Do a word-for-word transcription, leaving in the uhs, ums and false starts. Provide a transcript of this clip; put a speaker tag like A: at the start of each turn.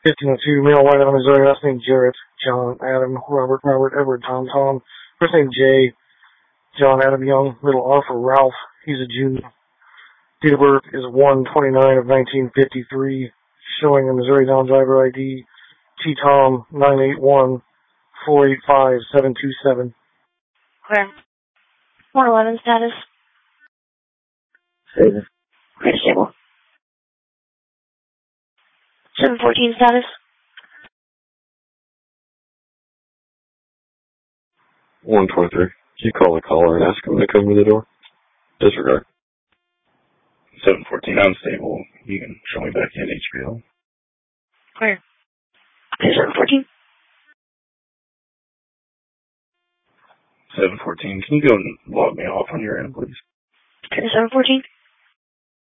A: fifteen oh two, male, white, Missouri, last name Jarrett, John, Adam, Robert, Robert, Edward, Tom, Tom, first name Jay, John, Adam, Young, middle R for Ralph, he's a junior. Date of birth is one twenty-nine of nineteen fifty-three, showing a Missouri non-driver I D, T Tom nine eight one, four eight five, seven two seven.
B: Clear. one eleven status.
C: Stable.
B: Clear stable. seven fourteen status.
C: one twenty-three. You call the caller and ask him to come to the door. Disregard.
D: seven fourteen, I'm stable. You can show me back in H B L.
B: Clear. Clear seven fourteen.
D: seven fourteen, can you go and log me off on your end, please?
B: Clear seven fourteen.